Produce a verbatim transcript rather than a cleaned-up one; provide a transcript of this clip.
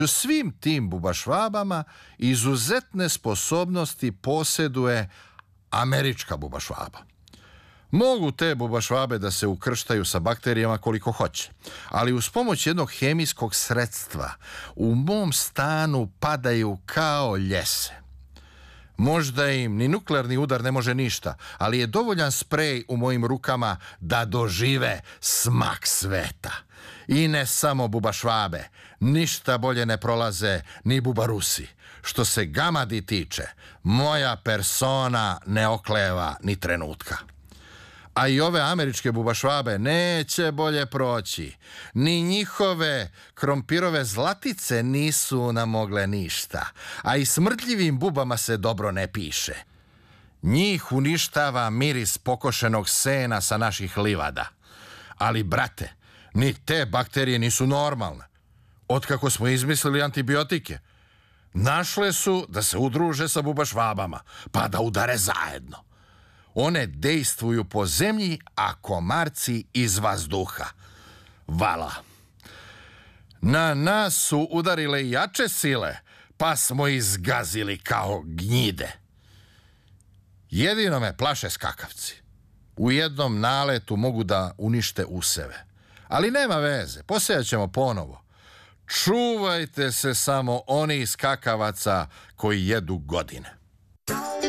Svim tim bubašvabama izuzetne sposobnosti posjeduje američka bubašvaba. Mogu te bubašvabe da se ukrštaju sa bakterijama koliko hoće, ali uz pomoć jednog hemijskog sredstva u mom stanu padaju kao ljese. Možda im ni nuklearni udar ne može ništa, ali je dovoljan sprej u mojim rukama da dožive smak sveta. I ne samo bubašvabe, ništa bolje ne prolaze ni bubarusi. Što se gamadi tiče, moja persona ne okleva ni trenutka. A i ove američke bubašvabe neće bolje proći. Ni njihove krompirove zlatice nisu namogle ništa. A i smrdljivim bubama se dobro ne piše. Njih uništava miris pokošenog sena sa naših livada. Ali, brate, ni te bakterije nisu normalne. Otkako smo izmislili antibiotike, našle su da se udruže sa bubašvabama, pa da udare zajedno. One dejstvuju po zemlji, a komarci iz vazduha. Vala. Na nas su udarile jače sile, pa smo izgazili kao gnjide. Jedino me plaše skakavci. U jednom naletu mogu da unište useve. Ali nema veze, posejat ćemo ponovo. Čuvajte se samo oni skakavaca koji jedu godine.